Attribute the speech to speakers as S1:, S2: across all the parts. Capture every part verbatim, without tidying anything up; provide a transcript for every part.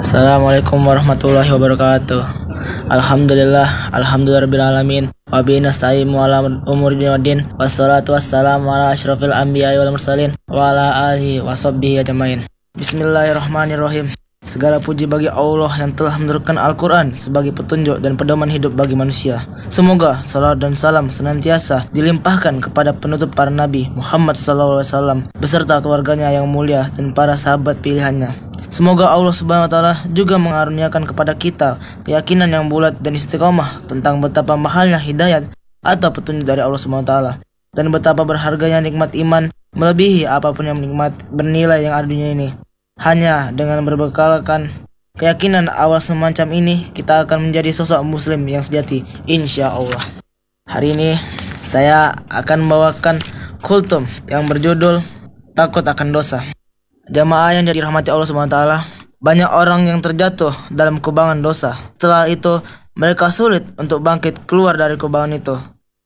S1: Assalamualaikum warahmatullahi wabarakatuh. Alhamdulillah, alhamdulillahirabbil wa bihi nasta'inu ala umuri waddin. Wassalatu wassalamu ala asyrafil anbiya'i wal mursalin wa ala alihi washabbihi ajmain. Bismillahirrahmanirrahim. Segala puji bagi Allah yang telah menurunkan Al-Quran sebagai petunjuk dan pedoman hidup bagi manusia. Semoga salawat dan salam senantiasa dilimpahkan kepada penutup para nabi Muhammad sallallahu alaihi wasallam beserta keluarganya yang mulia dan para sahabat pilihannya. Semoga Allah Subhanahu wa taala juga mengaruniakan kepada kita keyakinan yang bulat dan istiqomah tentang betapa mahalnya hidayat atau petunjuk dari Allah Subhanahu wa taala, dan betapa berharganya nikmat iman melebihi apapun yang nikmat bernilai yang ada di dunia ini. Hanya dengan berbekalkan keyakinan awal semacam ini, kita akan menjadi sosok muslim yang sejati, insya Allah. Hari ini saya akan membawakan kultum yang berjudul Takut akan Dosa. Jamaah yang dirahmati Allah subhanahu wa taala, banyak orang yang terjatuh dalam kubangan dosa. Setelah itu mereka sulit untuk bangkit keluar dari kubangan itu.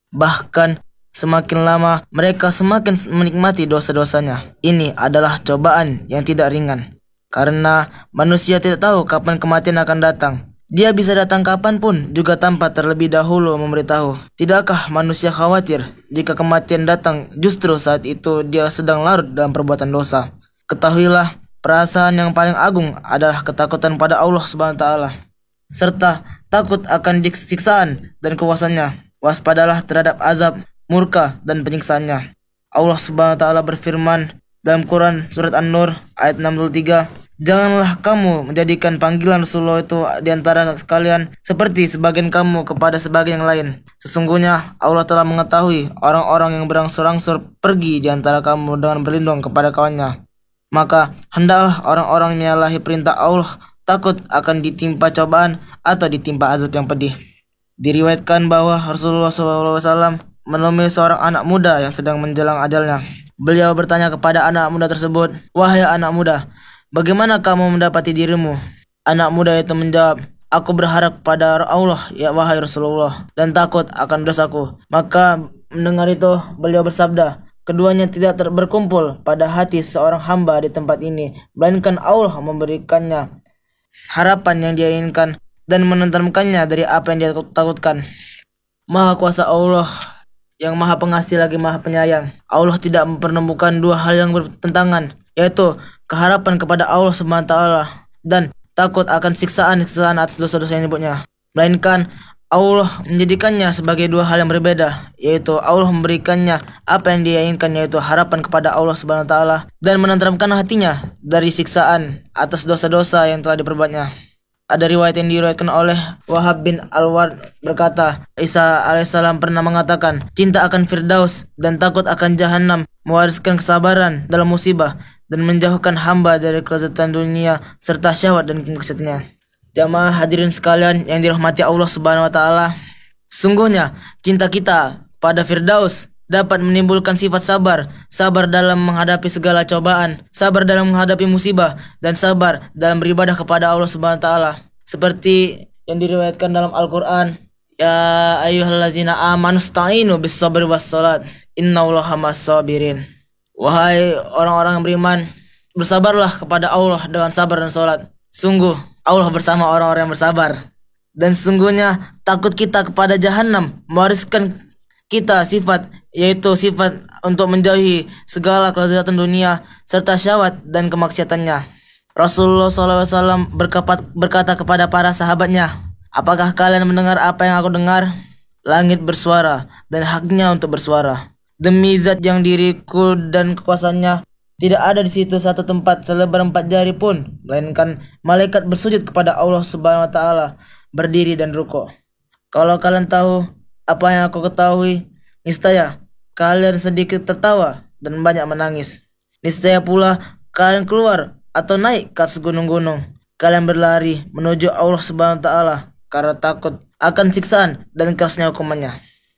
S1: Bahkan semakin lama mereka semakin menikmati dosa-dosanya. Ini adalah cobaan yang tidak ringan, karena manusia tidak tahu kapan kematian akan datang. Dia bisa datang kapanpun juga tanpa terlebih dahulu memberitahu. Tidakkah manusia khawatir jika kematian datang justru saat itu dia sedang larut dalam perbuatan dosa? Ketahuilah, perasaan yang paling agung adalah ketakutan pada Allah subhanahu wa taala, serta takut akan siksaan dan kuasanya. Waspadalah terhadap azab, murka, dan penyiksaannya. Allah subhanahu wa taala berfirman dalam Quran surat An-Nur ayat enam puluh tiga, "Janganlah kamu menjadikan panggilan Rasulullah itu di antara sekalian seperti sebagian kamu kepada sebagian yang lain. Sesungguhnya Allah telah mengetahui orang-orang yang berangsur-angsur pergi di antara kamu dengan berlindung kepada kawannya. Maka hendaklah orang-orang menyalahi perintah Allah takut akan ditimpa cobaan atau ditimpa azab yang pedih." Diriwayatkan bahwa Rasulullah shallallahu alaihi wasallam menemui seorang anak muda yang sedang menjelang ajalnya. Beliau bertanya kepada anak muda tersebut, "Wahai anak muda, bagaimana kamu mendapati dirimu?" Anak muda itu menjawab, "Aku berharap pada Allah, ya wahai Rasulullah, dan takut akan dosaku." Maka mendengar itu beliau bersabda, "Keduanya tidak ter- berkumpul pada hati seorang hamba di tempat ini, melainkan Allah memberikannya harapan yang dia inginkan dan menenteramkannya dari apa yang dia takutkan." Maha kuasa Allah yang maha pengasih lagi maha penyayang. Allah tidak mempertemukan dua hal yang bertentangan, yaitu keharapan kepada Allah subhanahu wa taala dan takut akan siksaan-siksaan atas dosa-dosa yang dibuatnya, melainkan Allah menjadikannya sebagai dua hal yang berbeda, yaitu Allah memberikannya apa yang dia inginkan, yaitu harapan kepada Allah subhanahu wa taala, dan menenteramkan hatinya dari siksaan atas dosa-dosa yang telah diperbuatnya. Ada riwayat yang diriwayatkan oleh Wahab bin Al-Ward berkata, Isa alaihissalam pernah mengatakan, "Cinta akan Firdaus dan takut akan Jahannam mewariskan kesabaran dalam musibah dan menjauhkan hamba dari kelezatan dunia serta syahwat dan kemaksiatannya." Jamaah hadirin sekalian yang dirahmati Allah subhanahu wa taala, sungguhnya cinta kita pada Firdaus dapat menimbulkan sifat sabar, sabar dalam menghadapi segala cobaan, sabar dalam menghadapi musibah, dan sabar dalam beribadah kepada Allah Subhanahu wa taala. Seperti yang diriwayatkan dalam Al-Qur'an, "Ya ayyuhallazina amanu sta'inu bis-sabri was-salat, innallaha ma'as-sabirin." Wahai orang-orang yang beriman, bersabarlah kepada Allah dengan sabar dan salat. Sungguh Allah bersama orang-orang yang bersabar. Dan sesungguhnya takut kita kepada Jahannam mewariskan kita sifat, yaitu sifat untuk menjauhi segala kelezatan dunia serta syahwat dan kemaksiatannya. Rasulullah shallallahu alaihi wasallam berkata kepada para sahabatnya, "Apakah kalian mendengar apa yang aku dengar? Langit bersuara dan haknya untuk bersuara. Demi zat yang diriku dan kekuasaannya, tidak ada di situ satu tempat selebar empat jari pun, melainkan malaikat bersujud kepada Allah subhanahu wa taala, berdiri dan rukuk. Kalau kalian tahu apa yang aku ketahui, niscaya kalian sedikit tertawa dan banyak menangis. Niscaya pula kalian keluar atau naik ke atas gunung-gunung. Kalian berlari menuju Allah subhanahu wa taala karena takut akan siksaan dan kerasnya hukumannya."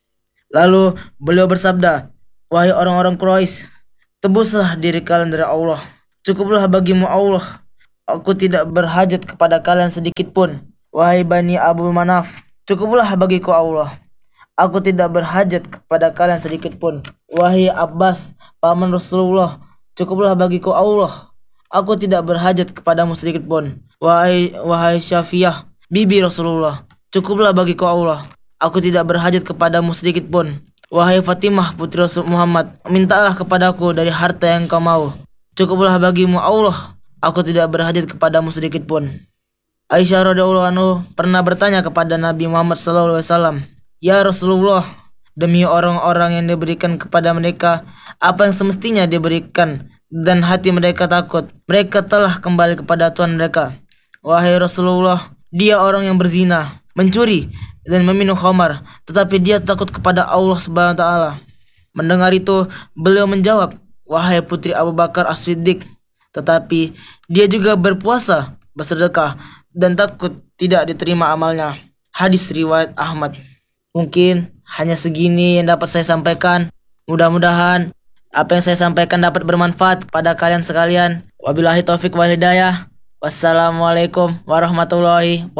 S1: Lalu beliau bersabda, "Wahai orang-orang Quraisy, tebuslah diri kalian dari Allah. Cukuplah bagimu Allah. Aku tidak berhajat kepada kalian sedikit pun. Wahai Bani Abu Manaf, cukuplah bagiku Allah. Aku tidak berhajat kepada kalian sedikit pun. Wahai Abbas, paman Rasulullah, cukuplah bagiku Allah. Aku tidak berhajat kepadamu sedikit pun. Wahai, wahai Syafiyah, bibi Rasulullah, cukuplah bagiku Allah. Aku tidak berhajat kepadamu sedikit pun. Wahai Fatimah putri Rasul Muhammad, mintalah kepadaku dari harta yang kau mau. Cukuplah bagimu Allah. Aku tidak berhajat kepadamu sedikit pun. Aisyah radhiyallahu anha pernah bertanya kepada Nabi Muhammad sallallahu alaihi wasallam, "Ya Rasulullah, demi orang-orang yang diberikan kepada mereka apa yang semestinya diberikan dan hati mereka takut, mereka telah kembali kepada Tuhan mereka. Wahai Rasulullah, dia orang yang berzina, mencuri, dan meminum khamar, tetapi dia takut kepada Allah Subhanahu wa taala." Mendengar itu, beliau menjawab, "Wahai putri Abu Bakar As-Siddiq, tetapi dia juga berpuasa, bersedekah, dan takut tidak diterima amalnya." Hadis riwayat Ahmad. Mungkin hanya segini yang dapat saya sampaikan. Mudah-mudahan apa yang saya sampaikan dapat bermanfaat kepada kalian sekalian. Wabillahi taufik wal hidayah. Wassalamualaikum warahmatullahi wabarakatuh.